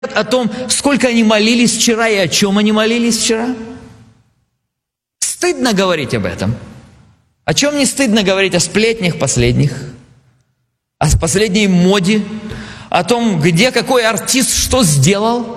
о том, сколько они молились вчера и о чем они молились вчера. Стыдно говорить об этом. О чем не стыдно говорить? О сплетнях последних, о последней моде, о том, где какой артист что сделал.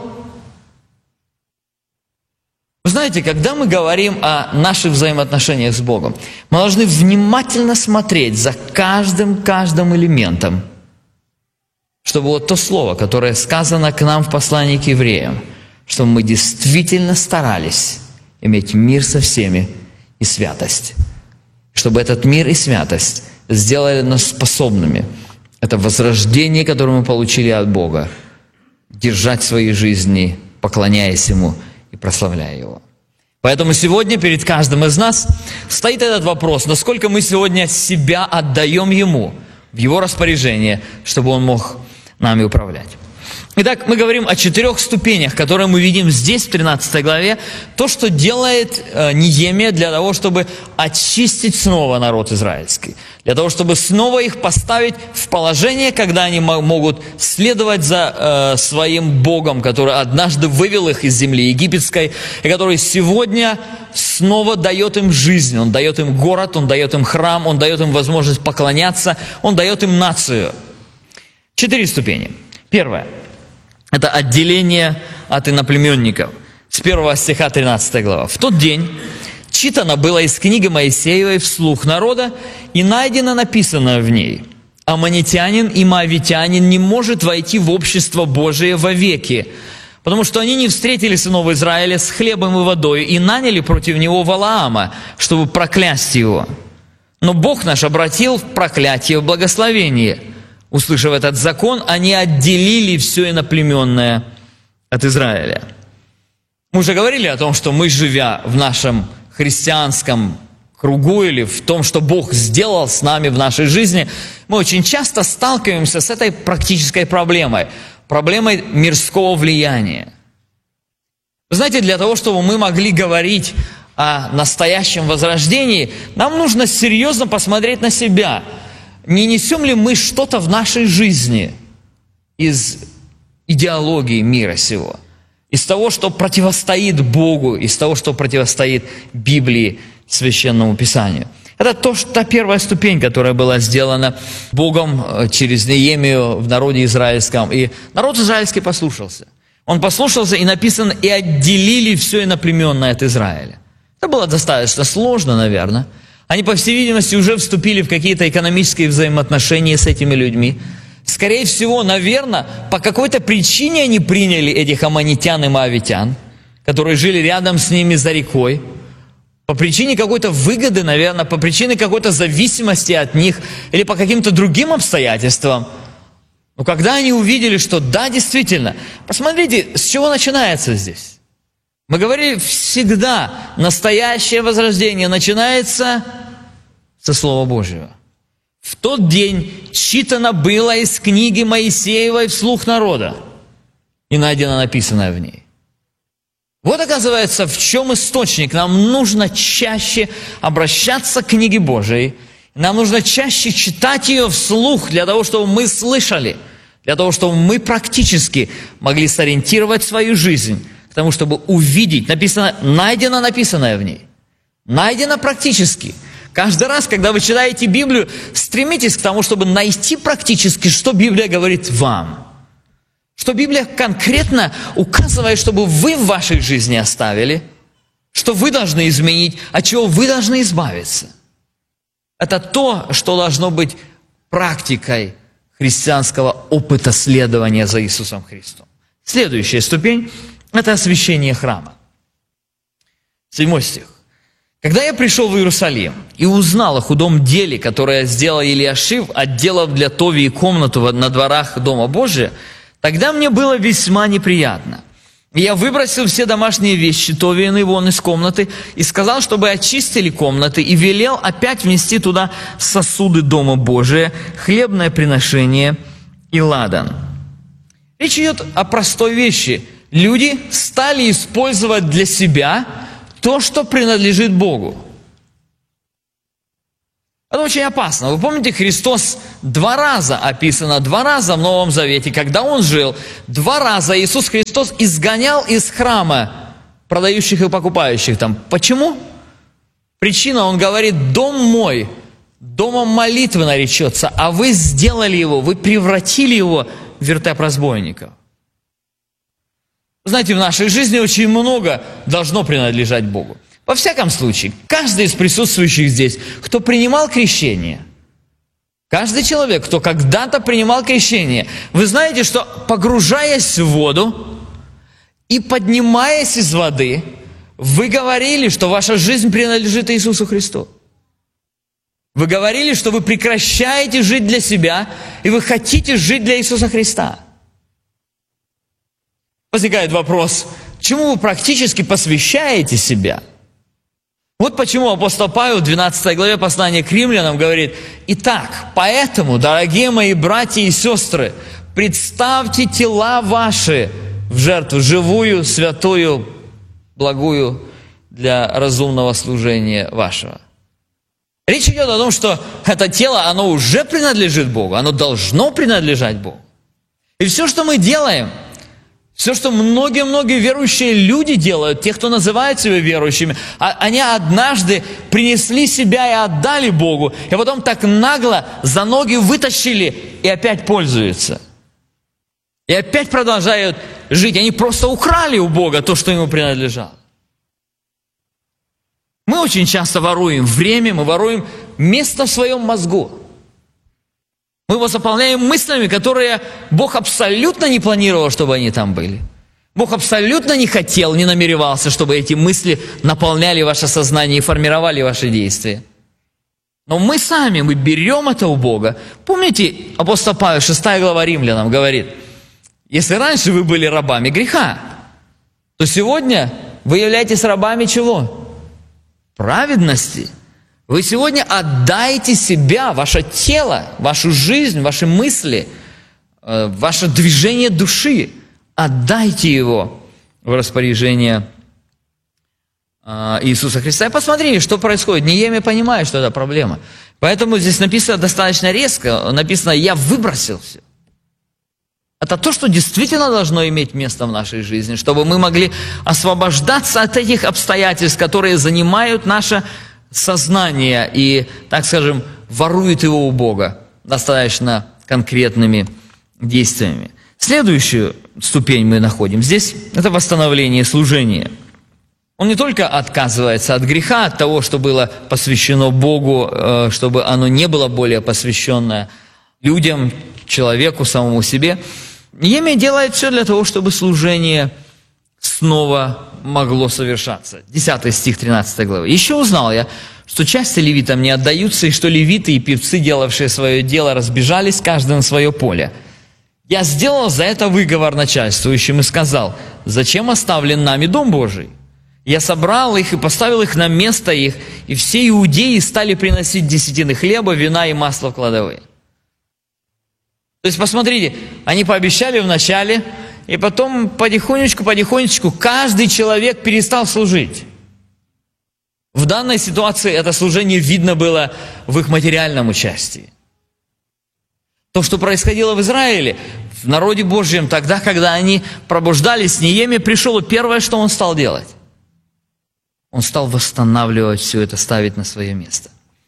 Вы знаете, когда мы говорим о наших взаимоотношениях с Богом, мы должны внимательно смотреть за каждым элементом, чтобы вот то слово, которое сказано к нам в послании к евреям, чтобы мы действительно старались иметь мир со всеми и святость. Чтобы этот мир и святость сделали нас способными. Это возрождение, которое мы получили от Бога, держать свои жизни, поклоняясь Ему и прославляя Его. Поэтому сегодня перед каждым из нас стоит этот вопрос, насколько мы сегодня себя отдаем Ему, в Его распоряжение, чтобы Он мог нами управлять. Итак, мы говорим о 4 ступенях, которые мы видим здесь, в 13 главе. То, что делает Неемия для того, чтобы очистить снова народ израильский. Для того, чтобы снова их поставить в положение, когда они могут следовать за своим Богом, который однажды вывел их из земли египетской, и который сегодня снова дает им жизнь. Он дает им город, Он дает им храм, Он дает им возможность поклоняться, Он дает им нацию. 4 ступени. Первое. Это отделение от иноплеменников. С 1 стиха 13 глава. «В тот день читано было из книги Моисеевой вслух народа, и найдено написанное в ней: Аммонитянин и Моавитянин не может войти в общество Божие вовеки, потому что они не встретили сынов Израиля с хлебом и водой и наняли против него Валаама, чтобы проклясть его. Но Бог наш обратил проклятие в благословение». Услышав этот закон, они отделили все иноплеменное от Израиля. Мы уже говорили о том, что мы, живя в нашем христианском кругу или в том, что Бог сделал с нами в нашей жизни, мы очень часто сталкиваемся с этой практической проблемой мирского влияния. Вы знаете, для того, чтобы мы могли говорить о настоящем возрождении, нам нужно серьезно посмотреть на себя. Не несем ли мы что-то в нашей жизни из идеологии мира сего, из того, что противостоит Богу, из того, что противостоит Библии, Священному Писанию? Это та первая ступень, которая была сделана Богом через Неемию в народе израильском. И народ израильский послушался. Он послушался, и написано: «И отделили все иноплеменное от Израиля». Это было достаточно сложно, наверное. Они, по всей видимости, уже вступили в какие-то экономические взаимоотношения с этими людьми. Скорее всего, наверное, по какой-то причине они приняли этих аммонитян и моавитян, которые жили рядом с ними за рекой. По причине какой-то выгоды, наверное, по причине какой-то зависимости от них или по каким-то другим обстоятельствам. Но когда они увидели, что да, действительно, посмотрите, с чего начинается здесь. Мы говорили, всегда настоящее возрождение начинается со Слова Божьего. В тот день читано было из книги Моисеевой вслух народа, и найдено написанное в ней. Вот, оказывается, в чем источник. Нам нужно чаще обращаться к книге Божией, нам нужно чаще читать ее вслух, для того, чтобы мы слышали, для того, чтобы мы практически могли сориентировать свою жизнь, к тому, чтобы увидеть, найдено написанное в ней. Найдено практически. Каждый раз, когда вы читаете Библию, стремитесь к тому, чтобы найти практически, что Библия говорит вам. Что Библия конкретно указывает, чтобы вы в вашей жизни оставили, что вы должны изменить, от чего вы должны избавиться. Это то, что должно быть практикой христианского опыта следования за Иисусом Христом. Следующая ступень – это освящение храма. 7 стих. «Когда я пришел в Иерусалим и узнал о худом деле, которое сделал Елиашив, отделав для Товии комнату на дворах Дома Божия, тогда мне было весьма неприятно. Я выбросил все домашние вещи Товиины вон из комнаты и сказал, чтобы очистили комнаты, и велел опять внести туда сосуды Дома Божия, хлебное приношение и ладан». Речь идет о простой вещи. Люди стали использовать для себя то, что принадлежит Богу. Это очень опасно. Вы помните, Христос 2 раза описано, 2 раза в Новом Завете, когда Он жил, 2 раза Иисус Христос изгонял из храма продающих и покупающих там. Почему? Причина, Он говорит: «Дом мой домом молитвы наречется, а вы сделали его, вы превратили его в вертеп разбойников». Знаете, в нашей жизни очень много должно принадлежать Богу. Во всяком случае, каждый из присутствующих здесь, кто принимал крещение, каждый человек, кто когда-то принимал крещение, вы знаете, что, погружаясь в воду и поднимаясь из воды, вы говорили, что ваша жизнь принадлежит Иисусу Христу. Вы говорили, что вы прекращаете жить для себя, и вы хотите жить для Иисуса Христа. Возникает вопрос, чему вы практически посвящаете себя? Вот почему апостол Павел в 12 главе послания к римлянам говорит: «Итак, поэтому, дорогие мои братья и сестры, представьте тела ваши в жертву живую, святую, благую для разумного служения вашего». Речь идет о том, что это тело, оно уже принадлежит Богу, оно должно принадлежать Богу. И все, что мы делаем, все, что многие-многие верующие люди делают, те, кто называют себя верующими, они однажды принесли себя и отдали Богу, и потом так нагло за ноги вытащили и опять пользуются. И опять продолжают жить. Они просто украли у Бога то, что ему принадлежало. Мы очень часто воруем время, мы воруем место в своем мозгу. Мы его заполняем мыслями, которые Бог абсолютно не планировал, чтобы они там были. Бог абсолютно не хотел, не намеревался, чтобы эти мысли наполняли ваше сознание и формировали ваши действия. Но мы сами, мы берем это у Бога. Помните, апостол Павел, 6 глава Римлянам, говорит: если раньше вы были рабами греха, то сегодня вы являетесь рабами чего? Праведности. Вы сегодня отдайте себя, ваше тело, вашу жизнь, ваши мысли, ваше движение души. Отдайте его в распоряжение Иисуса Христа. И посмотрите, что происходит. Неемия понимает, что это проблема. Поэтому здесь написано достаточно резко. Написано: «Я выбросил все». Это то, что действительно должно иметь место в нашей жизни, чтобы мы могли освобождаться от этих обстоятельств, которые занимают наше сознание и, так скажем, воруют его у Бога достаточно конкретными действиями. Следующую ступень мы находим здесь – это восстановление служения. Он не только отказывается от греха, от того, что было посвящено Богу, чтобы оно не было более посвященное людям, человеку, самому себе. Неемия делает все для того, чтобы служение снова могло совершаться. 10 стих 13 главы. «Еще узнал я, что части левитам не отдаются, и что левиты и певцы, делавшие свое дело, разбежались каждый на свое поле. Я сделал за это выговор начальствующим и сказал: зачем оставлен нами Дом Божий? Я собрал их и поставил их на место их, и все иудеи стали приносить десятины хлеба, вина и масла в кладовые». То есть, посмотрите, они пообещали вначале, и потом потихонечку каждый человек перестал служить. В данной ситуации это служение видно было в их материальном участии. То, что происходило в Израиле, в народе Божьем, тогда, когда они пробуждались, Неемия пришел, и первое, что он стал делать, он стал восстанавливать все это, ставить на свое место.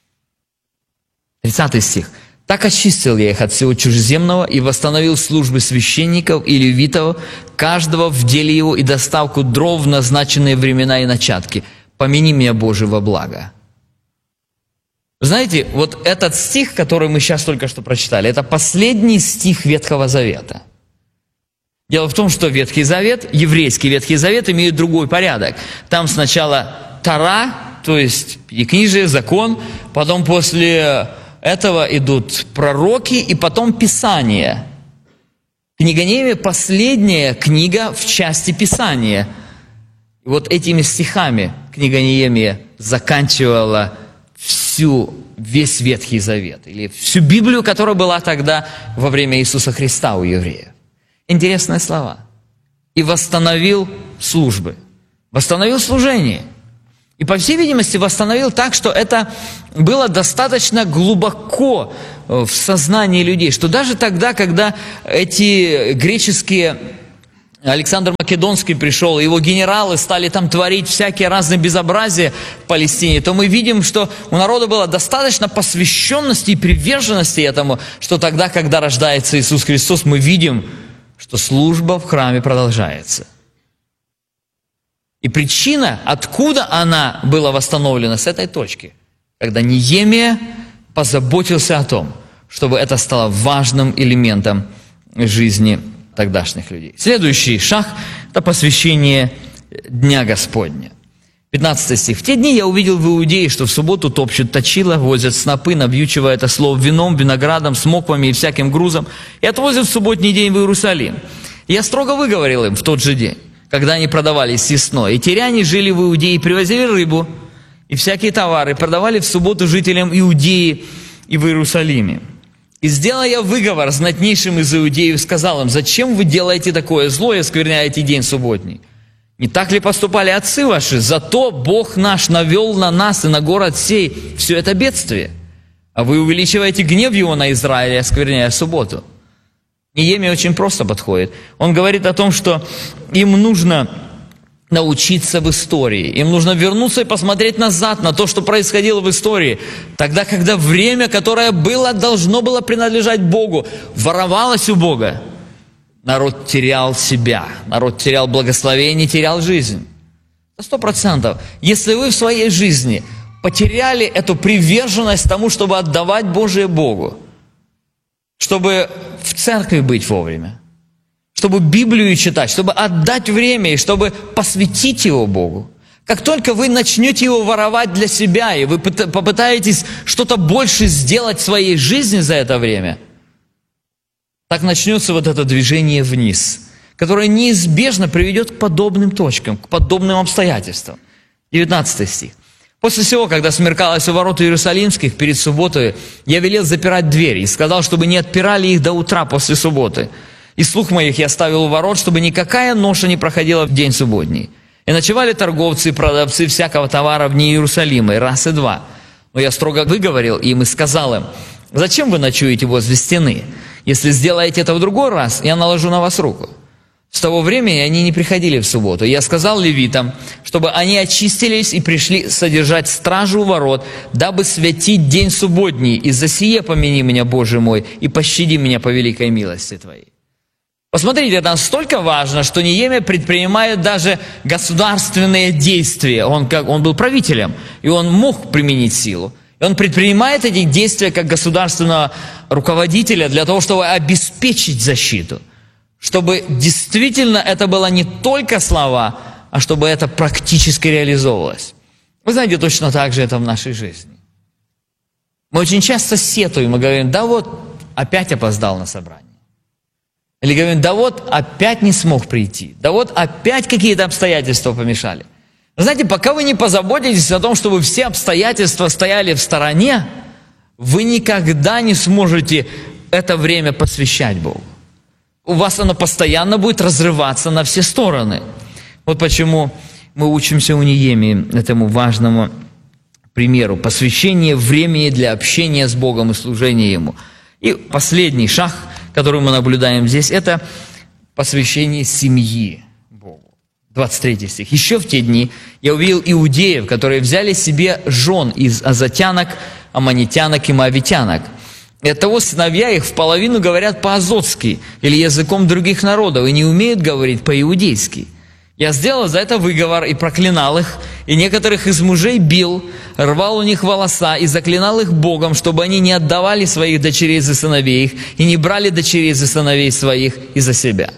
30 стих. «Так очистил я их от всего чужеземного и восстановил службы священников и левитов, каждого в деле его и доставку дров в назначенные времена и начатки. Помяни меня, Боже, во благо». Знаете, вот этот стих, который мы сейчас только что прочитали, это последний стих Ветхого Завета. Дело в том, что Ветхий Завет, еврейский Ветхий Завет имеет другой порядок. Там сначала Тора, то есть Пятикнижие, закон, потом после этого идут пророки и потом Писание. Книга Неемия – последняя книга в части Писания. И вот этими стихами книга Неемия заканчивала весь Ветхий Завет, или всю Библию, которая была тогда во время Иисуса Христа у евреев. Интересные слова. «И восстановил службы». Восстановил служение. И, по всей видимости, восстановил так, что это было достаточно глубоко в сознании людей, что даже тогда, когда эти греческие, Александр Македонский пришел, его генералы стали там творить всякие разные безобразия в Палестине, то мы видим, что у народа было достаточно посвященности и приверженности этому, что тогда, когда рождается Иисус Христос, мы видим, что служба в храме продолжается. И причина, откуда она была восстановлена, с этой точки, когда Неемия позаботился о том, чтобы это стало важным элементом жизни тогдашних людей. Следующий шаг – это посвящение Дня Господня. 15 стих. «В те дни я увидел в Иудее, что в субботу топчут точила, возят снопы, навьючивая это слово вином, виноградом, смоквами и всяким грузом, и отвозят в субботний день в Иерусалим. Я строго выговорил им в тот же день, когда они продавали съестное. И тиряне жили в Иудее, привозили рыбу и всякие товары, продавали в субботу жителям Иудеи и в Иерусалиме. И сделал я выговор знатнейшим из Иудеев, сказал им: зачем вы делаете такое зло и оскверняете день субботний? Не так ли поступали отцы ваши? Зато Бог наш навел на нас и на город сей все это бедствие. А вы увеличиваете гнев его на Израиле, оскверняя субботу». Неемия очень просто подходит. Он говорит о том, что им нужно научиться в истории. Им нужно вернуться и посмотреть назад на то, что происходило в истории. Тогда, когда время, которое было, должно было принадлежать Богу, воровалось у Бога. Народ терял себя, народ терял благословение, терял жизнь. 100%. Если вы в своей жизни потеряли эту приверженность тому, чтобы отдавать Божие Богу, чтобы в церкви быть вовремя, чтобы Библию читать, чтобы отдать время и чтобы посвятить его Богу. Как только вы начнете его воровать для себя, и вы попытаетесь что-то больше сделать в своей жизни за это время, так начнется вот это движение вниз, которое неизбежно приведет к подобным точкам, к подобным обстоятельствам. 19 стих. «После всего, когда смеркалось у ворот Иерусалимских перед субботой, я велел запирать двери и сказал, чтобы не отпирали их до утра после субботы. И слуг моих я ставил у ворот, чтобы никакая ноша не проходила в день субботний. И ночевали торговцы и продавцы всякого товара вне Иерусалима, и раз, и два. Но я строго выговорил им и сказал им: зачем вы ночуете возле стены? Если сделаете это в другой раз, я наложу на вас руку». С того времени они не приходили в субботу. Я сказал левитам, чтобы они очистились и пришли содержать стражу у ворот, дабы святить день субботний, и за сие помяни меня, Боже мой, и пощади меня по великой милости Твоей. Посмотрите, это настолько важно, что Неемия предпринимает даже государственные действия. Он был правителем, и он мог применить силу. И он предпринимает эти действия как государственного руководителя для того, чтобы обеспечить защиту. Чтобы действительно это было не только слова, а чтобы это практически реализовывалось. Вы знаете, точно так же это в нашей жизни. Мы очень часто сетуем и говорим: да вот, опять опоздал на собрание. Или говорим: да вот, опять не смог прийти. Да вот, опять какие-то обстоятельства помешали. Вы знаете, пока вы не позаботитесь о том, чтобы все обстоятельства стояли в стороне, вы никогда не сможете это время посвящать Богу. У вас оно постоянно будет разрываться на все стороны. Вот почему мы учимся у Неемии этому важному примеру. Посвящение времени для общения с Богом и служения Ему. И последний шаг, который мы наблюдаем здесь, это посвящение семьи Богу. 23 стих. «Еще в те дни я увидел иудеев, которые взяли себе жен из азотянок, аммонитянок и моавитянок. И оттого сыновья их в половину говорят по-азотски или языком других народов и не умеют говорить по-иудейски. Я сделал за это выговор и проклинал их, и некоторых из мужей бил, рвал у них волоса и заклинал их Богом, чтобы они не отдавали своих дочерей за сыновей их и не брали дочерей за сыновей своих и за себя».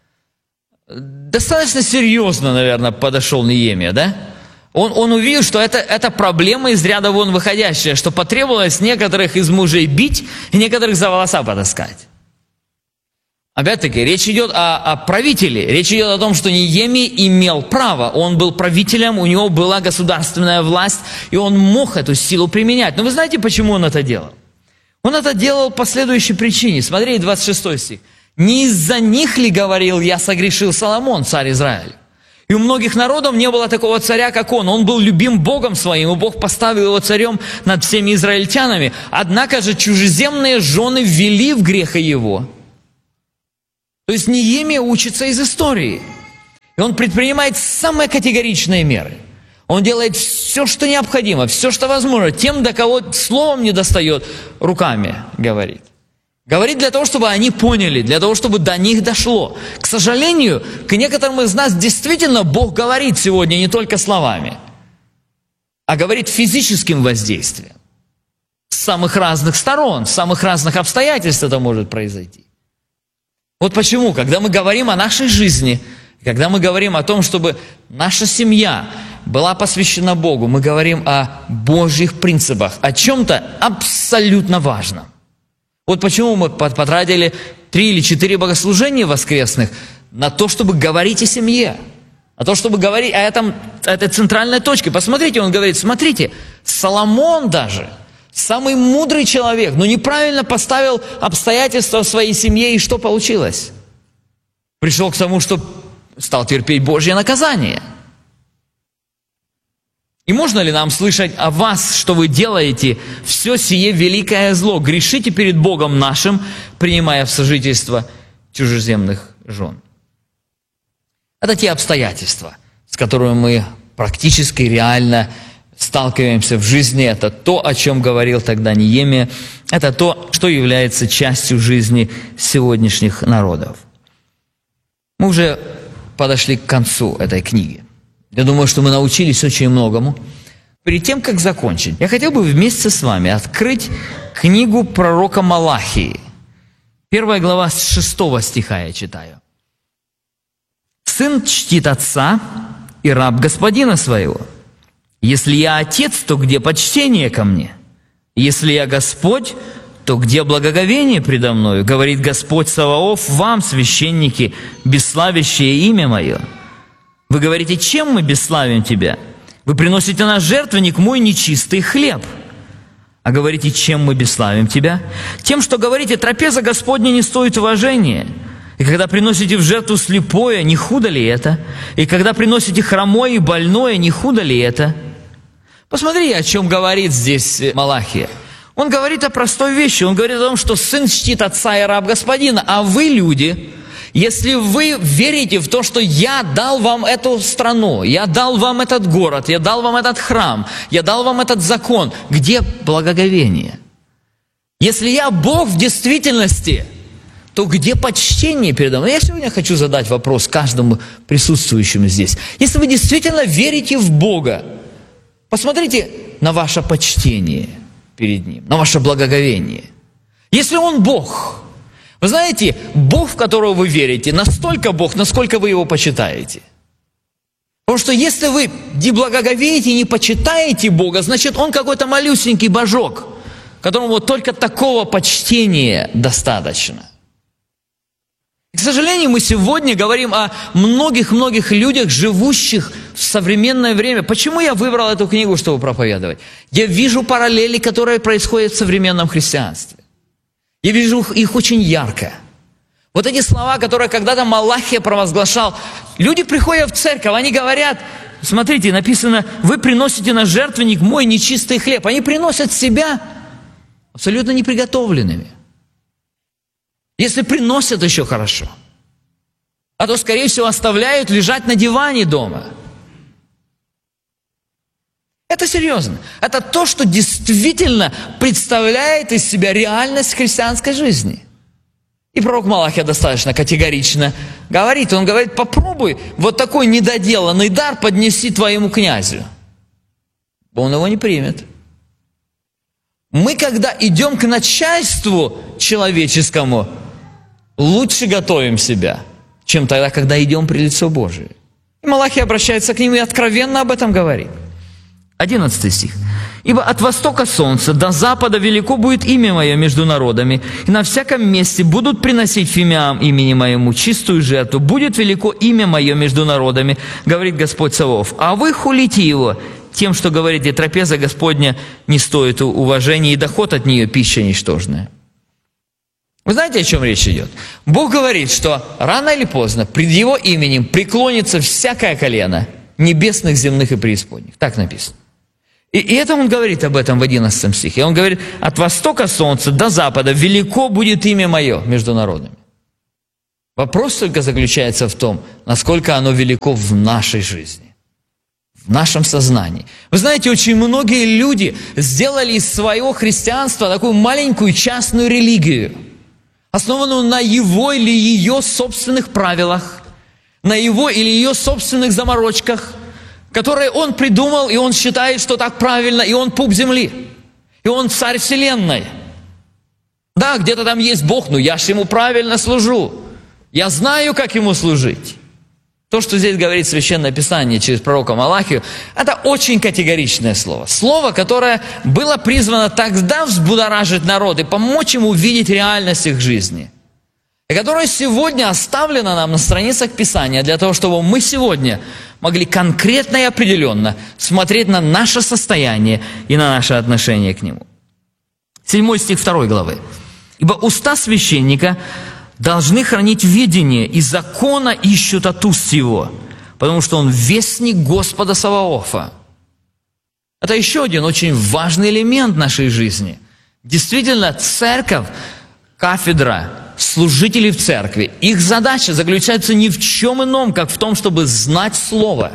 Достаточно серьезно, наверное, подошел Неемия, да? Он увидел, что это проблема из ряда вон выходящая, что потребовалось некоторых из мужей бить и некоторых за волоса потаскать. Опять-таки, речь идет о правителе. Речь идет о том, что Неемия имел право. Он был правителем, у него была государственная власть, и он мог эту силу применять. Но вы знаете, почему он это делал? Он это делал по следующей причине. Смотрите, 26 стих. «Не из-за них ли, говорил я, согрешил Соломон, царь Израиля? И у многих народов не было такого царя, как он. Он был любим Богом своим, и Бог поставил его царем над всеми израильтянами. Однако же чужеземные жены ввели в грех и его. То есть Неемия учится из истории. И он предпринимает самые категоричные меры. Он делает все, что необходимо, все, что возможно. Тем, до кого словом не достает, руками говорит. Говорит для того, чтобы они поняли, для того, чтобы до них дошло. К сожалению, к некоторым из нас действительно Бог говорит сегодня не только словами, а говорит физическим воздействием. С самых разных сторон, с самых разных обстоятельств это может произойти. Вот почему, когда мы говорим о нашей жизни, когда мы говорим о том, чтобы наша семья была посвящена Богу, мы говорим о Божьих принципах, о чем-то абсолютно важном. Вот почему мы потратили 3 или 4 богослужения воскресных на то, чтобы говорить о семье, на то, чтобы говорить о этой центральной точке. Посмотрите, он говорит, смотрите, Соломон даже, самый мудрый человек, но неправильно поставил обстоятельства в своей семье, и что получилось? Пришел к тому, что стал терпеть Божье наказание. И можно ли нам слышать о вас, что вы делаете все сие великое зло, грешите перед Богом нашим, принимая в сожительство чужеземных жен? Это те обстоятельства, с которыми мы практически реально сталкиваемся в жизни. Это то, о чем говорил тогда Неемия. Это то, что является частью жизни сегодняшних народов. Мы уже подошли к концу этой книги. Я думаю, что мы научились очень многому. Перед тем, как закончить, я хотел бы вместе с вами открыть книгу пророка Малахии. 1 глава с 6 стиха я читаю. «Сын чтит отца и раб господина своего. Если я отец, то где почтение ко мне? Если я Господь, то где благоговение предо мною? Говорит Господь Саваоф, вам, священники, бесславящие имя мое. Вы говорите, чем мы бесславим тебя? Вы приносите на жертвенник мой нечистый хлеб. А говорите, чем мы бесславим тебя? Тем, что говорите, трапеза Господня не стоит уважения. И когда приносите в жертву слепое, не худо ли это? И когда приносите хромое и больное, не худо ли это?» Посмотри, о чем говорит здесь Малахия. Он говорит о простой вещи. Он говорит о том, что сын чтит отца и раб господина, а вы, люди, если вы верите в то, что я дал вам эту страну, я дал вам этот город, я дал вам этот храм, я дал вам этот закон, где благоговение? Если я Бог в действительности, то где почтение передо мной? Я сегодня хочу задать вопрос каждому присутствующему здесь. Если вы действительно верите в Бога, посмотрите на ваше почтение перед Ним, на ваше благоговение. Если Он Бог, вы знаете, Бог, в которого вы верите, настолько Бог, насколько вы Его почитаете. Потому что если вы не благоговеете, не почитаете Бога, значит, Он какой-то малюсенький божок, которому вот только такого почтения достаточно. И, к сожалению, мы сегодня говорим о многих-многих людях, живущих в современное время. Почему я выбрал эту книгу, чтобы проповедовать? Я вижу параллели, которые происходят в современном христианстве. Я вижу их очень ярко. Вот эти слова, которые когда-то Малахия провозглашал, люди приходят в церковь, они говорят, смотрите, написано, вы приносите на жертвенник мой нечистый хлеб. Они приносят себя абсолютно неприготовленными. Если приносят, еще хорошо. А то, скорее всего, оставляют лежать на диване дома. Это серьезно. Это то, что действительно представляет из себя реальность христианской жизни. И пророк Малахия достаточно категорично говорит. Он говорит, попробуй вот такой недоделанный дар поднести твоему князю. Он его не примет. Мы, когда идем к начальству человеческому, лучше готовим себя, чем тогда, когда идем при лицо Божие. И Малахия обращается к ним и откровенно об этом говорит. 11 стих. «Ибо от востока солнца до запада велико будет имя мое между народами, и на всяком месте будут приносить фимиам имени моему чистую жертву. Будет велико имя мое между народами, говорит Господь Саваоф. А вы хулите его тем, что говорите, трапеза Господня не стоит уважения, и доход от нее пища ничтожная». Вы знаете, о чем речь идет? Бог говорит, что рано или поздно пред Его именем преклонится всякое колено небесных, земных и преисподних. Так написано. И это Он говорит об этом в 11 стихе. Он говорит: от востока солнца до запада велико будет имя Мое между народами. Вопрос только заключается в том, насколько оно велико в нашей жизни, в нашем сознании. Вы знаете, очень многие люди сделали из своего христианства такую маленькую частную религию, основанную на его или ее собственных правилах, на его или ее собственных заморочках, которые он придумал, и он считает, что так правильно, и он пуп земли, и он царь вселенной. Да, где-то там есть Бог, но я ж Ему правильно служу. Я знаю, как Ему служить. То, что здесь говорит Священное Писание через пророка Малахию, это очень категоричное слово. Слово, которое было призвано тогда взбудоражить народ и помочь им увидеть реальность их жизни. И которое сегодня оставлено нам на страницах Писания для того, чтобы мы сегодня могли конкретно и определенно смотреть на наше состояние и на наше отношение к Нему. 7 стих 2 главы. «Ибо уста священника должны хранить ведение, и закона ищут от уст его, потому что он вестник Господа Саваофа». Это еще один очень важный элемент нашей жизни. Действительно, церковь, кафедра, служители в церкви, их задача заключается ни в чем ином, как в том, чтобы знать Слово,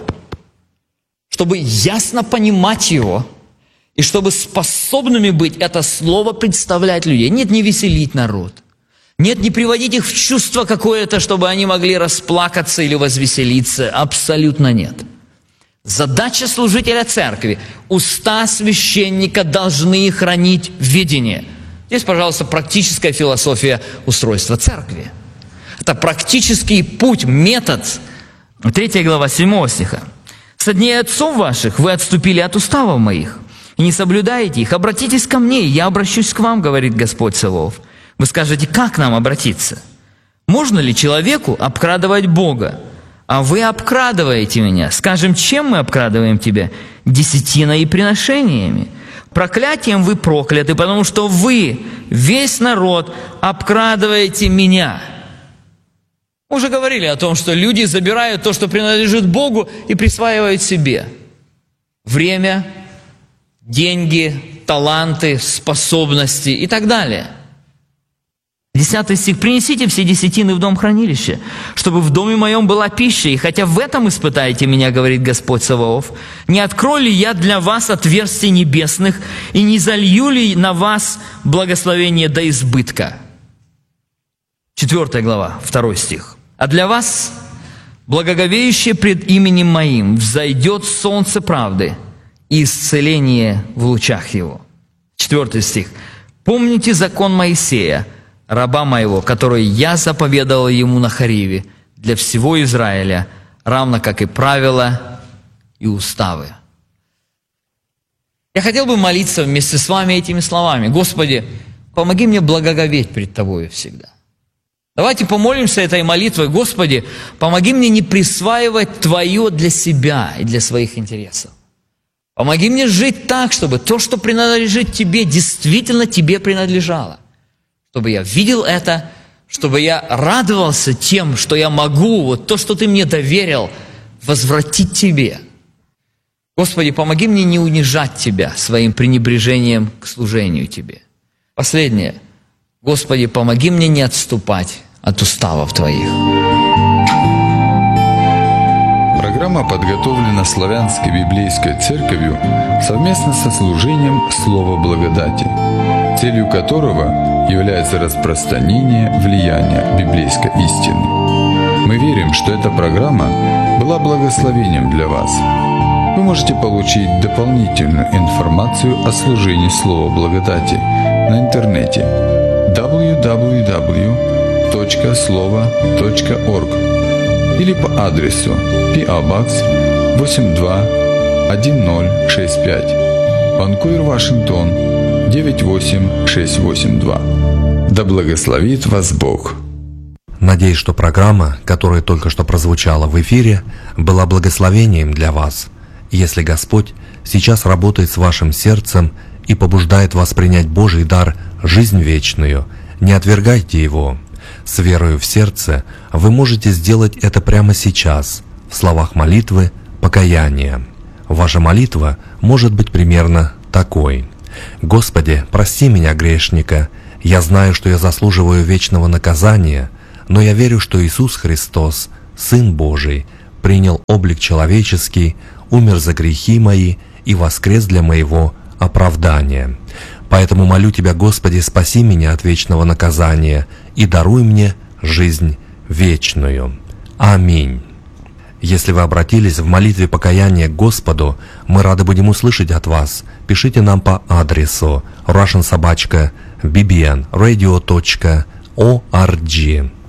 чтобы ясно понимать его, и чтобы способными быть это Слово представлять людей. Нет, не веселить народ. Нет, не приводить их в чувство какое-то, чтобы они могли расплакаться или возвеселиться. Абсолютно нет. Задача служителя церкви – уста священника должны хранить ведение. Здесь, пожалуйста, практическая философия устройства церкви. Это практический путь, метод. 3 глава 7 стиха. «Со дней отцов ваших вы отступили от уставов моих, и не соблюдаете их. Обратитесь ко мне, и я обращусь к вам, говорит Господь Саваоф». Вы скажете: как нам обратиться? Можно ли человеку обкрадывать Бога? А вы обкрадываете меня. Скажем, чем мы обкрадываем тебя? Десятиной и приношениями. Проклятием вы прокляты, потому что вы, весь народ, обкрадываете меня. Мы уже говорили о том, что люди забирают то, что принадлежит Богу, и присваивают себе. Время, деньги, таланты, способности и так далее. 10 стих. «Принесите все десятины в дом хранилища, чтобы в доме моем была пища, и хотя в этом испытаете меня, говорит Господь Саваоф, не открою ли я для вас отверстий небесных, и не залью ли на вас благословение до избытка?» 4 глава, 2 стих. «А для вас, благоговеющее пред именем моим, взойдет солнце правды и исцеление в лучах его». 4 стих. «Помните закон Моисея, раба моего, который я заповедовал ему на Хориве для всего Израиля, равно как и правила и уставы». Я хотел бы молиться вместе с вами этими словами: «Господи, помоги мне благоговеть пред Тобою всегда». Давайте помолимся этой молитвой: «Господи, помоги мне не присваивать Твое для себя и для своих интересов. Помоги мне жить так, чтобы то, что принадлежит Тебе, действительно Тебе принадлежало. Чтобы я видел это, чтобы я радовался тем, что я могу, вот то, что Ты мне доверил, возвратить Тебе. Господи, помоги мне не унижать Тебя своим пренебрежением к служению Тебе». Последнее. Господи, помоги мне не отступать от уставов Твоих. Программа подготовлена Славянской библейской церковью совместно со служением «Слово благодати», целью которого является распространение влияния библейской истины. Мы верим, что эта программа была благословением для вас. Вы можете получить дополнительную информацию о служении Слова благодати на интернете www.slovo.org или по адресу PO Box 821065, Ванкувер, Вашингтон 98682. Да благословит вас Бог. Надеюсь, что программа, которая только что прозвучала в эфире, была благословением для вас. Если Господь сейчас работает с вашим сердцем и побуждает вас принять Божий дар – жизнь вечную, Не отвергайте его. С верою в сердце вы можете сделать это прямо сейчас, в словах молитвы покаяния. Ваша молитва может быть примерно такой: «Господи, прости меня, грешника. Я знаю, что я заслуживаю вечного наказания, но я верю, что Иисус Христос, Сын Божий, принял облик человеческий, умер за грехи мои и воскрес для моего оправдания. Поэтому молю Тебя, Господи, спаси меня от вечного наказания и даруй мне жизнь вечную. Аминь». Если вы обратились в молитве покаяния к Господу, мы рады будем услышать от вас. Пишите нам по адресу russian@bbnradio.org.